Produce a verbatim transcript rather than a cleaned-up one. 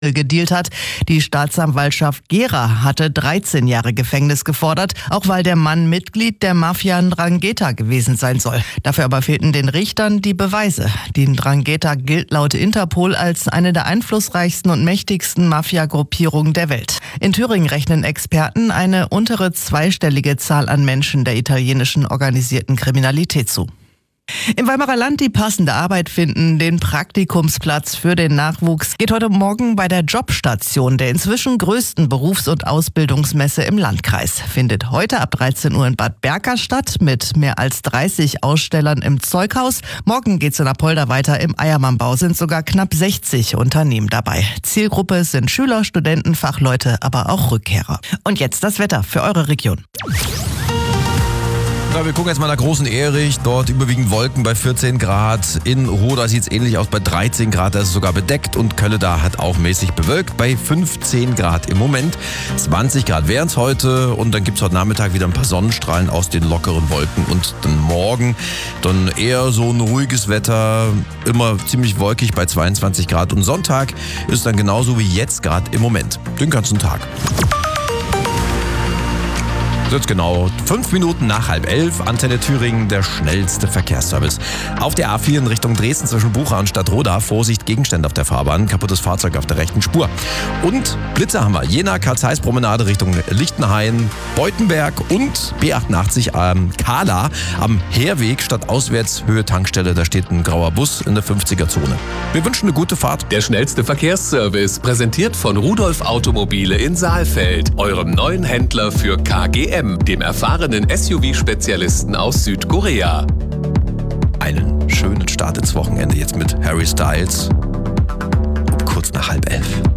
gedealt hat. Die Staatsanwaltschaft Gera hatte dreizehn Jahre Gefängnis gefordert, auch weil der Mann Mitglied der Mafia Ndrangheta gewesen sein soll. Dafür aber fehlten den Richtern die Beweise. Die Ndrangheta gilt laut Interpol als eine der einflussreichsten und mächtigsten Mafia-Gruppierungen der Welt. In Thüringen rechnen Experten eine untere zweistellige Zahl an Menschen der italienischen organisierten Kriminalität zu. Im Weimarer Land die passende Arbeit finden, den Praktikumsplatz für den Nachwuchs, geht heute Morgen bei der Jobstation, der inzwischen größten Berufs- und Ausbildungsmesse im Landkreis. Findet heute ab dreizehn Uhr in Bad Berka statt, mit mehr als dreißig Ausstellern im Zeughaus. Morgen geht's in Apolda weiter. Im Eiermannbau sind sogar knapp sechzig Unternehmen dabei. Zielgruppe sind Schüler, Studenten, Fachleute, aber auch Rückkehrer. Und jetzt das Wetter für eure Region. Ja, wir gucken jetzt mal nach Großen Erich, dort überwiegend Wolken bei vierzehn Grad. In Roda sieht es ähnlich aus bei dreizehn Grad, da ist es sogar bedeckt. Und Kölle da hat auch mäßig bewölkt bei fünfzehn Grad im Moment. zwanzig Grad wären es heute und dann gibt es heute Nachmittag wieder ein paar Sonnenstrahlen aus den lockeren Wolken. Und dann morgen dann eher so ein ruhiges Wetter, immer ziemlich wolkig bei zweiundzwanzig Grad. Und Sonntag ist es dann genauso wie jetzt gerade im Moment, den ganzen Tag. Jetzt genau fünf Minuten nach halb elf, Antenne Thüringen, der schnellste Verkehrsservice. Auf der A vier in Richtung Dresden zwischen Bucha und Stadtroda, Vorsicht, Gegenstände auf der Fahrbahn, kaputtes Fahrzeug auf der rechten Spur. Und Blitze haben wir, Jena, Karl-Zeiss-Promenade Richtung Lichtenhain, Beutenberg und B achtundachtzig ähm, Kahla am Heerweg statt auswärts Höhe Tankstelle, da steht ein grauer Bus in der fünfziger-Zone. Wir wünschen eine gute Fahrt. Der schnellste Verkehrsservice, präsentiert von Rudolf Automobile in Saalfeld, eurem neuen Händler für K G M. Dem erfahrenen S U V-Spezialisten aus Südkorea. Einen schönen Start ins Wochenende jetzt mit Harry Styles um kurz nach halb elf.